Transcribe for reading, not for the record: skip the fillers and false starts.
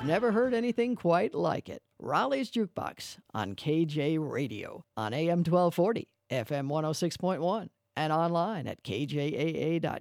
You've never heard anything quite like it. Raleigh's Jukebox on KJ Radio on AM 1240, FM 106.1, and online at kjaa.com.